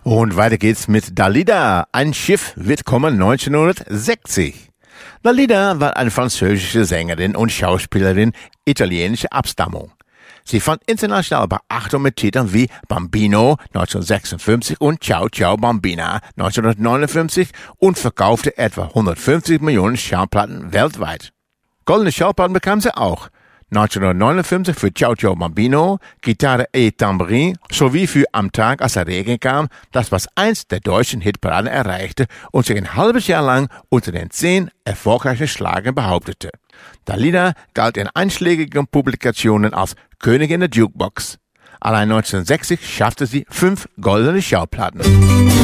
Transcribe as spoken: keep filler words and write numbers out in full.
Und weiter geht's mit Dalida. Ein Schiff wird kommen neunzehnhundertsechzig. Dalida war eine französische Sängerin und Schauspielerin italienischer Abstammung. Sie fand internationale Beachtung mit Titeln wie Bambino neunzehnhundertsechsundfünfzig und Ciao Ciao Bambina neunzehnhundertneunundfünfzig und verkaufte etwa hundertfünfzig Millionen Schallplatten weltweit. Goldene Schallplatten bekam sie auch. neunzehnhundertneunundfünfzig für Ciao Ciao Bambino, Gitarre et Tambourine sowie für Am Tag, als der Regen kam, das was einst der deutschen Hitparade erreichte und sich ein halbes Jahr lang unter den zehn erfolgreichen Schlagern behauptete. Dalida galt in einschlägigen Publikationen als Königin der Jukebox. Allein neunzehnhundertsechzig schaffte sie fünf goldene Schallplatten.